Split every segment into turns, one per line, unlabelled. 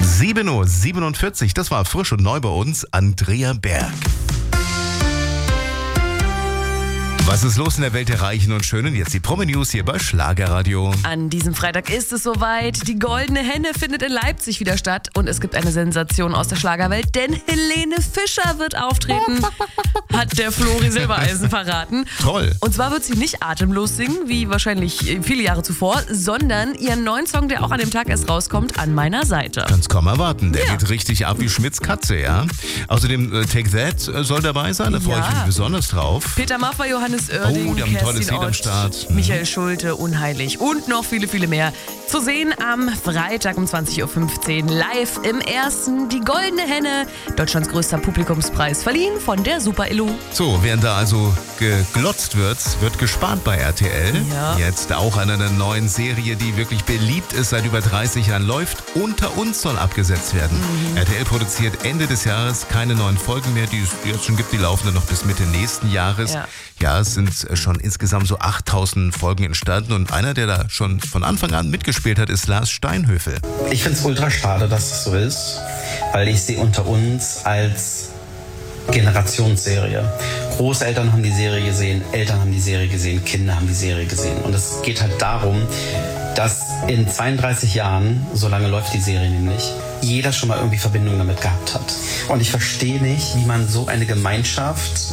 7:47 Uhr, das war frisch und neu bei uns, Andrea Berg. Was ist los in der Welt der Reichen und Schönen? Jetzt die Promi-News hier bei Schlagerradio.
An diesem Freitag ist es soweit. Die Goldene Henne findet in Leipzig wieder statt. Und es gibt eine Sensation aus der Schlagerwelt, denn Helene Fischer wird auftreten. Hat der Flori Silbereisen verraten.
Toll.
Und zwar wird sie nicht atemlos singen, wie wahrscheinlich viele Jahre zuvor, sondern ihren neuen Song, der auch an dem Tag erst rauskommt, An meiner Seite.
Kannst kaum erwarten. Der geht richtig ab wie Schmitz Katze, ja? Außerdem Take That soll dabei sein, da freue ich mich besonders drauf.
Peter Maffay, Johannes Oerding,
die haben ein tolles
Kerstin
Lied am
Ott,
Start.
Michael Schulte, Unheilig und noch viele, viele mehr. Zu sehen am Freitag um 20.15 Uhr live im Ersten. Die Goldene Henne, Deutschlands größter Publikumspreis, verliehen von der Super Illu.
So, während da also geglotzt wird gespart bei RTL.
Ja.
Jetzt auch an einer neuen Serie, die wirklich beliebt ist, seit über 30 Jahren läuft. Unter uns soll abgesetzt werden. RTL produziert Ende des Jahres keine neuen Folgen mehr, die es jetzt schon gibt. Die laufen dann noch bis Mitte nächsten Jahres. Ja, es sind schon insgesamt so 8000 Folgen entstanden. Und einer, der da schon von Anfang an mitgespielt hat, ist Lars Steinhöfel.
Ich finde es ultra schade, dass es so ist, weil ich sehe Unter uns als Generationsserie. Großeltern haben die Serie gesehen, Eltern haben die Serie gesehen, Kinder haben die Serie gesehen. Und es geht halt darum, dass in 32 Jahren, so lange läuft die Serie nämlich, jeder schon mal irgendwie Verbindung damit gehabt hat. Und ich verstehe nicht, wie man so eine Gemeinschaft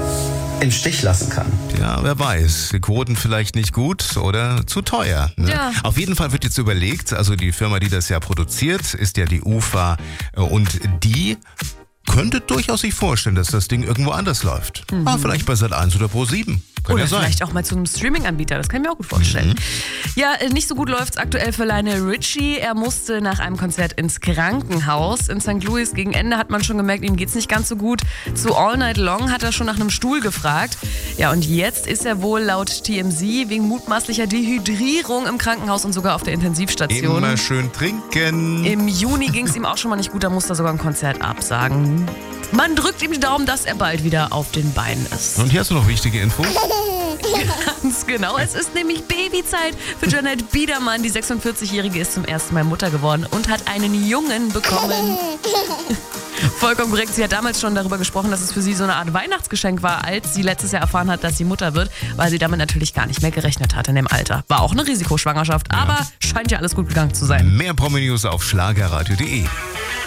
im Stich lassen kann.
Ja, wer weiß. Die Quoten vielleicht nicht gut oder zu teuer. Ne?
Ja.
Auf jeden Fall wird jetzt überlegt, also die Firma, die das ja produziert, ist ja die UFA und die könnte durchaus sich vorstellen, dass das Ding irgendwo anders läuft. Vielleicht bei Sat.1 oder Pro7.
Oder
ja sein.
vielleicht auch mal zu einem Streaming-Anbieter, das kann ich mir auch gut vorstellen. Ja, nicht so gut läuft's aktuell für Lionel Richie. Er musste nach einem Konzert ins Krankenhaus in St. Louis. Gegen Ende hat man schon gemerkt, ihm geht's nicht ganz so gut. Zu All Night Long hat er schon nach einem Stuhl gefragt. Ja, und jetzt ist er wohl laut TMZ wegen mutmaßlicher Dehydrierung im Krankenhaus und sogar auf der Intensivstation.
Immer schön trinken.
Im Juni ging's ihm auch schon mal nicht gut, da musste er sogar ein Konzert absagen. Man drückt ihm die Daumen, dass er bald wieder auf den Beinen ist.
Und hier hast du noch wichtige Infos.
Ganz genau, es ist nämlich Babyzeit für Janette Biedermann. Die 46-Jährige ist zum ersten Mal Mutter geworden und hat einen Jungen bekommen. Vollkommen korrekt, sie hat damals schon darüber gesprochen, dass es für sie so eine Art Weihnachtsgeschenk war, als sie letztes Jahr erfahren hat, dass sie Mutter wird, weil sie damit natürlich gar nicht mehr gerechnet hat in dem Alter. War auch eine Risikoschwangerschaft, aber scheint ja alles gut gegangen zu sein.
Mehr Promi-News auf schlagerradio.de.